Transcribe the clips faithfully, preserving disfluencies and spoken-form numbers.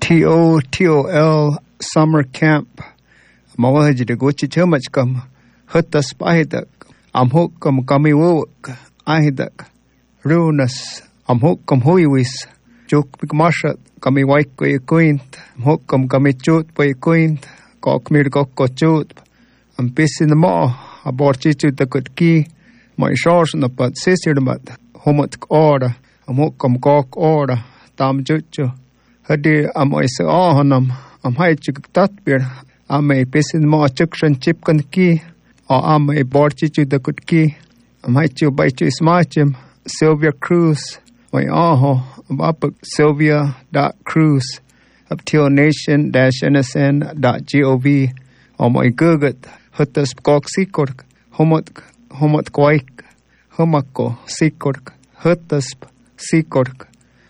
T O T O L Summer Camp. Mawaji de gochi chumach kam hutas pahidak. Am hook kam kami wok ahidak. Runas am hook kam huiwis. Juk big mashat kami waik ko ikuint. Am hook kam kami chut po ikuint. Kok mir kok ko chut. Am pisin the mo. Abor chichu da kut ki. Ma ishors na pat sisir mat. Homot ora. Am hook kam kok ora. Tam chuchu. Hadi am oisa ahanam. Am hai chuk tatbir. Am ei pisin mo chukshan chipkan ki. O am ei bor chichu da kut ki. Am hai chu bai chu ismachim. Sylvia Cruz. Oi aho. Am apuk Sylvia dot Cruz. Up till nation dash N S N dot gov. Am oi gugut. Hutas kok sikork. Homot homot kwaik. Humako sikork. Hutas sikork.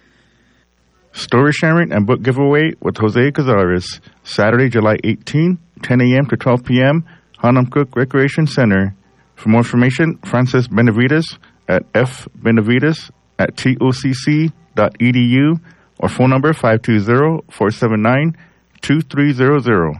Story sharing and book giveaway with Jose Cazares, Saturday, July eighteenth, ten a.m. to twelve p.m., Hanam Cook Recreation Center. For more information, Francis Benavides at f benavides at tocc dot edu or phone number five two zero, four seven nine, two three zero zero.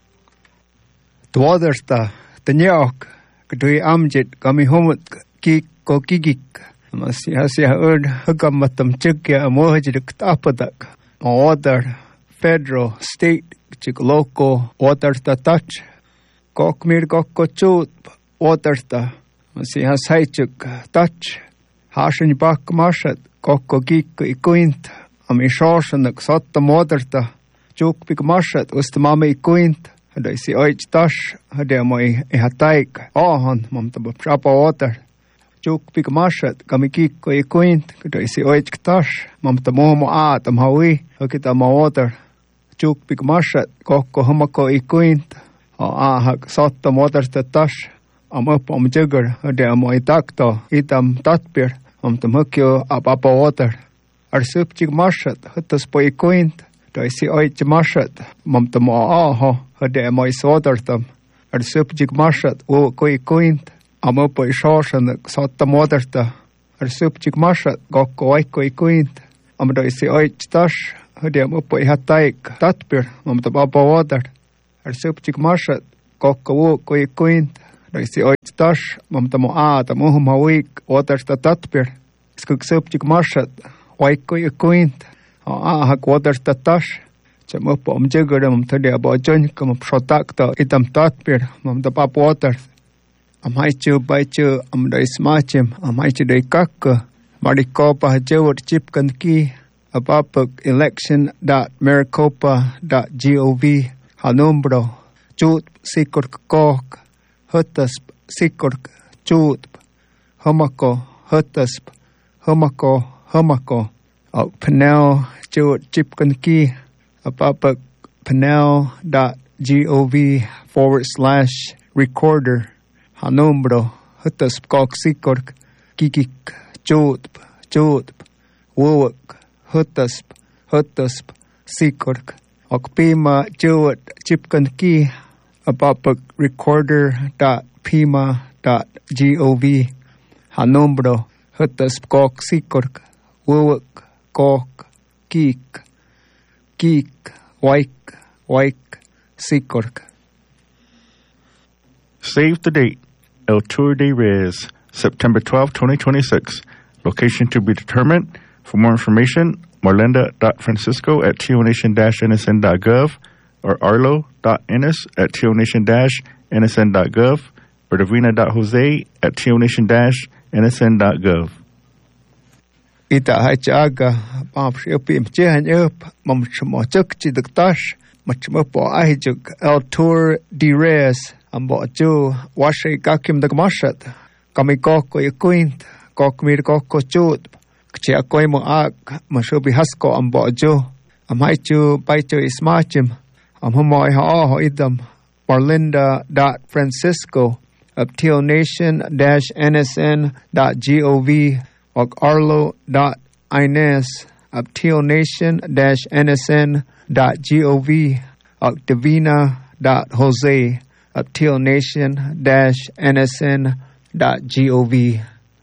Dwadersta, Tanyok, Kadui Amjit, Kami Homut, Kik, Kokigik. Masih erd hagamatam chikya amohajik tapadak. Order federal state chik local order ta touch. Kokmir kokko chut order ta. Masih hasaichuk touch. Hashin bak mashat kokko gik ikuint. Am ishorsanak sottam order ta. Chuk big mashat ustamame ikuint. Hadai si oich tash. Hadai moi ihataik. Ahon mamtabab shapa order. Chuk big mashat kami kiko ikuint kito isi oich ktash mam tamo mo a tam hawi hakita ma water chuk big mashat kokko humako ikuint o a hak sotta water tash am up am jigger de am itakto itam tatpir am tam hakyo ap apa water ar sup chik mashat hatas po ikuint to isi oich mashat mam tamo a ho hade am isoder tam ar sup chik mashat o ko ikuint Amo po ishoshan sotta moderta. Ar supchik mashat gokko waiko ikuint. Amdo isi oich tash. Hadi amo po ihataik tatpir. Mamta baba water. Ar supchik mashat gokko woko ikuint. Do isi oich tash. Mamta mo aata muhum hawik water ta tatpir. Skuk supchik mashat waiko ikuint. O ahak water ta tash. Chamo po amjigar mamta di abo join kam shotakta itam tatpir. Mamta baba water. Am haichu baichu am dai smachim am haichu dai kakka marikopa hajawat chipkan ki apapuk election dot maricopa dot gov hanumbro chut sikork kok hutasp sikork chut humako hutasp humako humako au panel chut chipkan ki apapuk panel dot gov forward slash recorder Hanumbro, hutas kok sikork, kikik, chutp, chutp, wowak, hutasp, hutasp, sikork, okpima chut chipkan ki, apapak recorder dot pima dot gov, hanumbro, hutas kok sikork, wowak, kok, kik, kik, waik, waik, sikork. Save the date. El Tour de Reyes, September twelfth, twenty twenty-six. Location to be determined. For more information, marlenda dot francisco at tonation dash n s n dot gov or arlo dot ennis at tonation dash n s n dot gov or davina dot jose at tonation dash n s n dot gov. Ita hachaga pamsh upim chehan up mamchmo chukchi diktash machmo po ahijuk El Tour de Reyes. Ambo chu washe kakim dag mashat kami kokko ikuint kokmir kokko chut kchi akoy mo ak mashubi hasko ambo chu amai chu baichu ismachim am humoy ha idam marlinda dot francisco up till nation dash nsn dot gov or arlo dot ines up till nation dash nsn dot gov or davina dot jose up till nation dash n s n dot gov.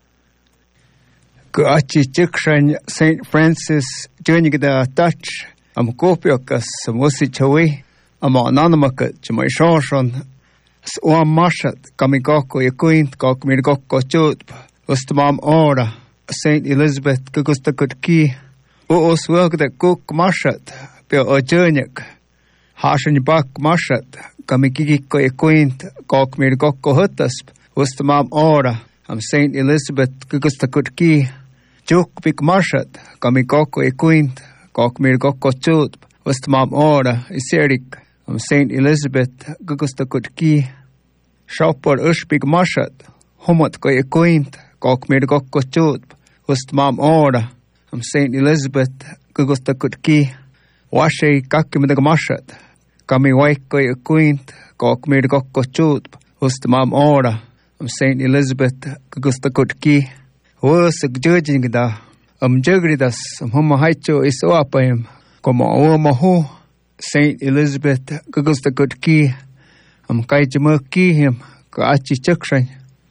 Kuachi Chikshan Saint Francis Journey the Dutch am kopiokas musi chawi am ananamaka chmai shoshan o mashat kamigoko yakuint kok mirgoko chut ustamam ora Saint Elizabeth gugusta kutki o oswag that cook mashat be ojernik hashin bak mashat kamigiko yakuint kok mirgoko hutasp ustamam ora am Saint Elizabeth gugusta kutki juk big mashat kamigoko yakuint kok mirgoko chut ustamam ora iserik am Saint Elizabeth gugusta kutki shopper ushbig mashat homot ko yakuint kok mirgoko chut Ustmam ora am Saint Elizabeth gugusta kutki washe kakimdag mashat kami waiko yakuint kok mirgoko chut Ustmam ora am Saint Elizabeth gugusta kutki wasag judging da am jagridas am homa haicho iswapayim como o mahu Saint Elizabeth gugusta kutki am kaijamaki him ka achi chakshan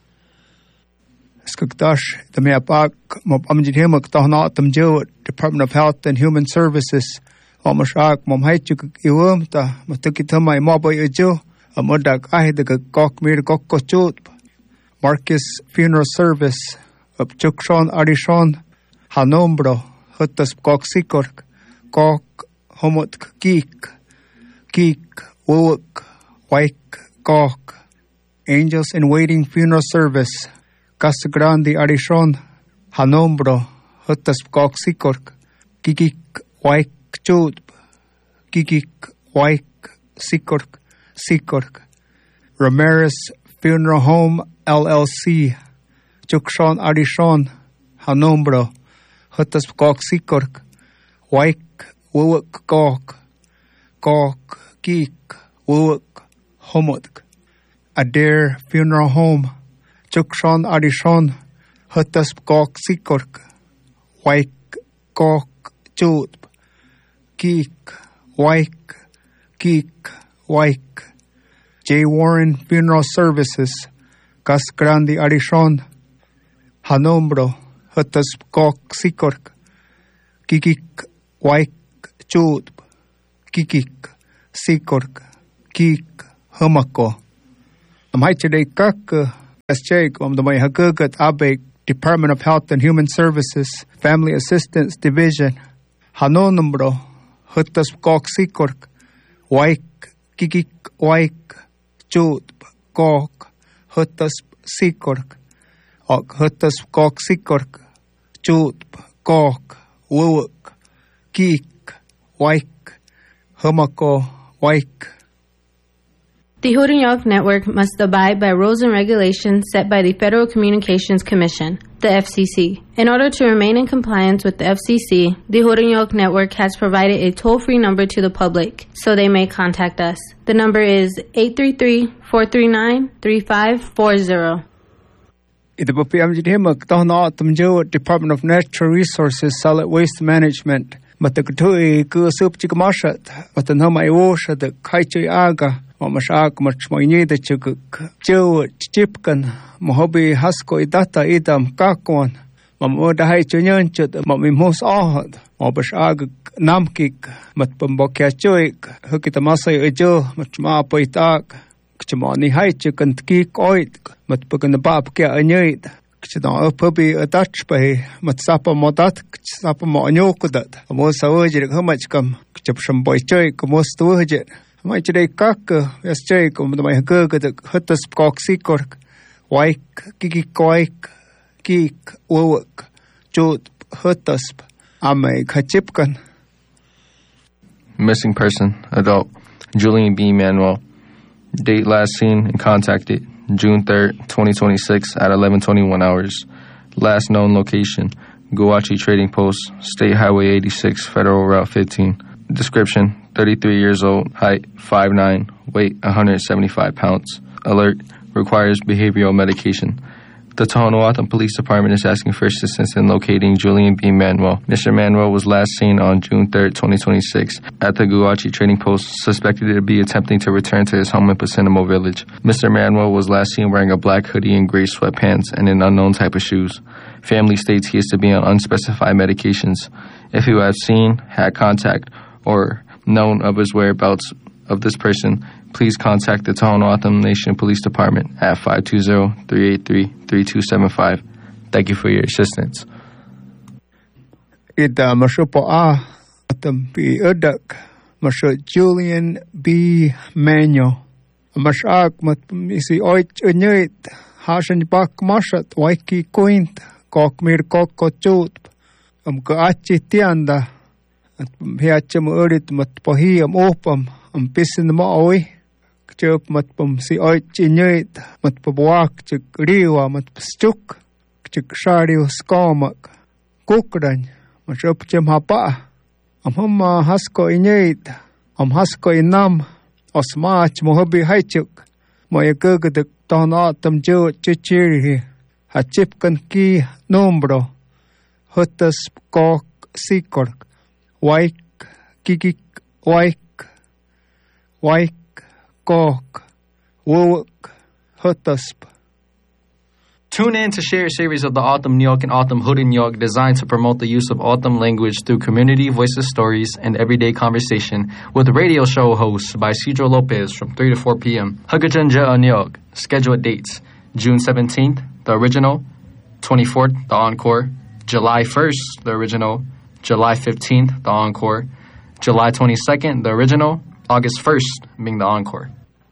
Skugdash, the Meapak, Mob Amjihimuk, Tahnatam Jew, Department of Health and Human Services, Omashak, Momhaichuk, Iwumta, Matukitama, Moboy Jew, a Modak Ahidaka, Gokmir Gokochut, Marcus Funeral Service, of Chukshon Arishon, Hanombro, Hutas Gok Sikork, Gok, Homot Geek, Geek, Wuk, Waik, Gok, Angels in Waiting Funeral Service, Casa Grande Arishon, Hanombro, Hutas Gok Sikork, Gigik Waik Chud, Gigik Waik Sikork, Sikork, Ramirez Funeral Home L L C, Chukshon Arishon, Hanombro, Hutas Gok Sikork, Waik Wuwuk Gok, Gok Geek Wuwuk Homotk, Adair Funeral Home, Chukshon Arishon, Hutas Gok Sikork, Waik Gok Chud, Geek, Waik, Geek, Waik, J. Warren Funeral Services, Gas Grande Arishon, Hanombro, Hutas Gok Sikork, Gigik, Waik Chud, Gigik, Sikork, Geek, Humako. Am Haichade Kak, Jake om the Hagugat Abek Department of Health and Human Services Family Assistance Division Hanonumbro Hutas Gok Sikork Waik Gigik Waik Chut Gok Hutas Sikork Ok Hutas Gok Sikork Chut Gok Wuwuk Geek Waik Humako Waik. The Hooten-Yoke Network must abide by rules and regulations set by the Federal Communications Commission, the F C C. In order to remain in compliance with the F C C, the Hooten-Yoke Network has provided a toll-free number to the public, so they may contact us. The number is eight three three, four three nine, three five four zero. Department of Natural Resources Solid Waste Management Matakutui Kusupchikamashat Matanama Iwosha the Kaichi Aga Mamashak Machmoini the Chukuk Joe Chipkan Mohobi Hasko Idata Idam Kakwan Mamoda Hai Chunyanchut Mamimos Ahad Mabashag Namkik Matpambokia Chuik Hukitamasai Ejo Machma Poitak Kchamani Hai Chicken Kik Oit Matpukan the Babkia Anyit Kchana Pubi a Dutch by Matsapa Modat Sapa Monyokudat Amosa Wajik how much come Kchapsham Boy Chuik most Wajit My today cock, yes, Jake, um, my gug, the Hutus Gok Sikork, Waik, Gigi Koik, Geek, Wowak, Jod, Hutusp, Ame, Kachipkan. Missing person, adult, Julian B. Manuel. Date last seen and contacted, June third, twenty twenty-six at eleven twenty-one hours. Last known location, Guachi Trading Post, State Highway eighty-six, Federal Route fifteen. Description, thirty-three years old, height five nine, weight one hundred seventy-five pounds. Alert, requires behavioral medication. The Tohono Police Department is asking for assistance in locating Julian B. Manuel. Mister Manuel was last seen on June third, twenty twenty-six at the Guachi Trading Post, suspected to be attempting to return to his home in Pacinamo Village. Mister Manuel was last seen wearing a black hoodie and gray sweatpants and an unknown type of shoes. Family states he is to be on unspecified medications. If you have seen, had contact, or known of his whereabouts of this person, please contact the Tohono O'odham Nation Police Department at five two zero, three eight three, three two seven five. Thank you for your assistance. Ida mashupo a atam bi udak mashu Julian B. Manuel. Mashak mat misi oich unyit hasan bak mashat waiki koint kok mir kok kochut am ka achi tianda at hiacham urit mat pohi am opam am pisin ma oi kchop mat pum si oich unyit mat pabwak chik riwa mat pstuk chik shariu skomak kukran mashup chem hapa am hamma hasko unyit am hasko inam Osmach mohabi haichuk moya gurgadak Tohono O'odham jo chichiri ha chipkan ki nombro hutas kok sikor waik kikik waik waik kok wuk hutas. Tune in to share a series of the O'odham Nyok and O'odham Hood Nyok designed to promote the use of O'odham language through community voices, stories, and everyday conversation with radio show hosts by Cedro Lopez from three to four p.m. Hagajanja Nyok. Scheduled dates: June seventeenth, the original; twenty-fourth, the encore; July first, the original; July fifteenth, the encore; July twenty-second, the original; August first, being the encore.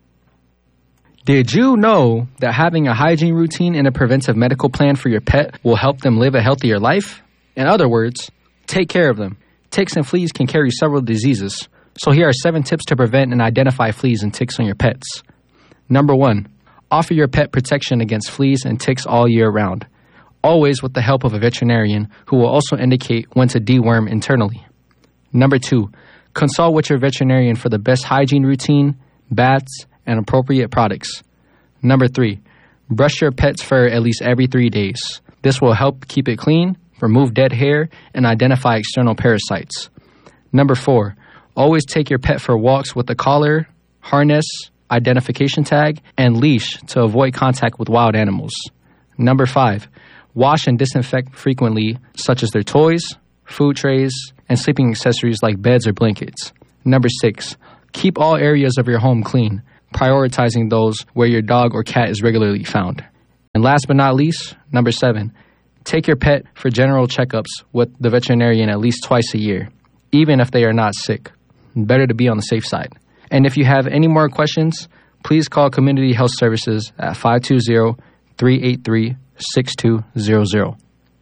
Did you know that having a hygiene routine and a preventive medical plan for your pet will help them live a healthier life? In other words, take care of them. Ticks and fleas can carry several diseases. So here are seven tips to prevent and identify fleas and ticks on your pets. Number one, offer your pet protection against fleas and ticks all year round, always with the help of a veterinarian who will also indicate when to deworm internally. Number two, consult with your veterinarian for the best hygiene routine, baths, and appropriate products. Number three, brush your pet's fur at least every three days. This will help keep it clean, remove dead hair, and identify external parasites. Number four, always take your pet for walks with a collar, harness, identification tag, and leash to avoid contact with wild animals. Number five, wash and disinfect frequently, such as their toys, food trays, and sleeping accessories like beds or blankets. Number six, keep all areas of your home clean, prioritizing those where your dog or cat is regularly found. And last but not least, number seven, take your pet for general checkups with the veterinarian at least twice a year, even if they are not sick. Better to be on the safe side. And if you have any more questions, please call Community Health Services at five two zero, three eight three, six two zero zero.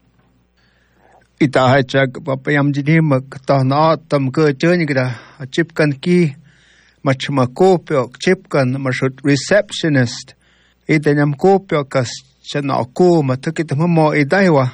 Ita hachag papayam jinimak Tohono O'odham ke chönigda chipkan ki much ma kopyok chipkan mashut receptionist idanyam kopyokas chana ko matakit mo idaiwa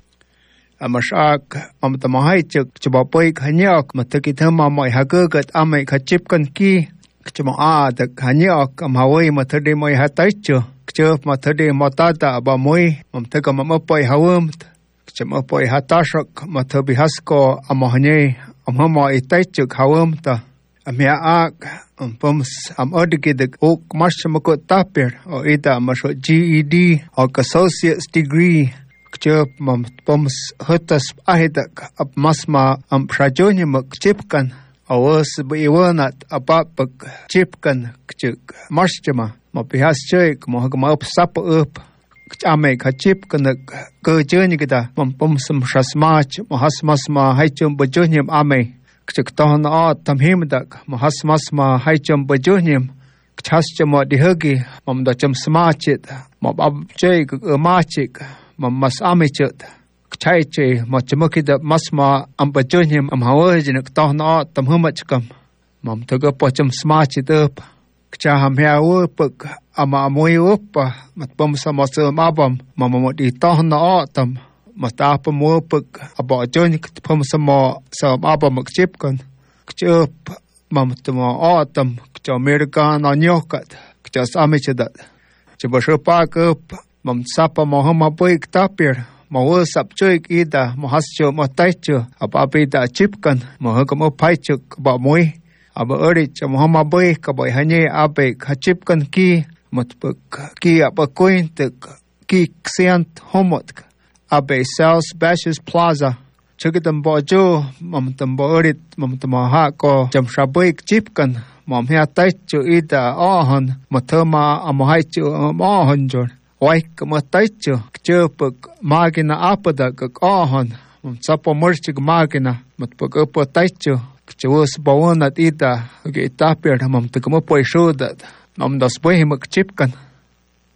amashak amtamahaichuk chbapoik hanyok matakit ma mo hagagat amai khachipkan ki chmo a da hanyok amhawai matade mo hataichu chop matade motata ba moi mamtaka mamapoi hawum chmo poi hatashok matabi hasko amahne amhamo itaichuk hawum ta amia ak Pums am odigid ok marshmako tapir or ida masho G E D or associate's degree kchop mam pums hutas ahidak ap masma am prajonimuk chipkan awas biwanat apapak chipkan kchuk marshma mapihas chek mohagma up sap up kchame khachipkan ke jonigida mam pumsum shasmach mohasmasma haichum bajonim ame Kchuk Tohono O'odham himdak mahasmasma haichum bajunim kchaschamo dihagi mam dacham smachit mam abjay machik mam mas amichut kchaiche machmukida masma am bajunim am hawajin Tohono O'odham humachkam mam taga pocham smachit up kchaham hawo puk ama amoy up matpam samasam abam mam modi Tohono O'odham Matapa mopuk about joining pum some more some abam chipkan, kchup mamtamo autumn, kcho American on yokat, kchas amichadat. Chibasho park up, mam sapa mohama boik tapir, mawus up choik ida, mohascho motaicho, ababida chipkan, mohakamo paichuk, about moi, about urich, mohama boik, about hanye abe, kachipkan ki, matpuk ki abakointuk, ki xiant homotk. Abe South Bashes Plaza, chukidam bo jo mam tam bo orit mam tam ha ko jam shabuik chipkan mam hia tai chu ida ahon mathama amhai chu ahon jor wai kama tai chu chupuk magina apada ka ahon mam sapo murchig magina matpuk upo tai chu chus bawonat ida ge tapir mam tukmo poishodat mam das bohimak chipkan